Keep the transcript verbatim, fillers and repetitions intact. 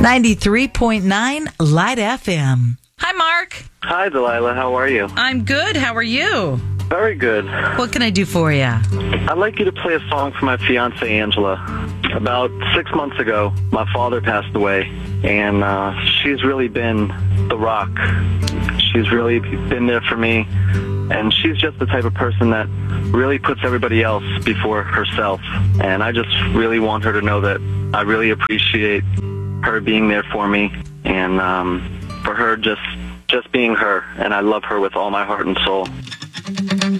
ninety-three point nine Light F M. Hi, Mark. Hi, Delilah. How are you? I'm good. How are you? Very good. What can I do for you? I'd like you to play a song for my fiancée, Angela. About six months ago, my father passed away, and uh, she's really been the rock. She's really been there for me, and she's just the type of person that really puts everybody else before herself. And I just really want her to know that I really appreciate her being there for me, and um, for her just just being her, and I love her with all my heart and soul.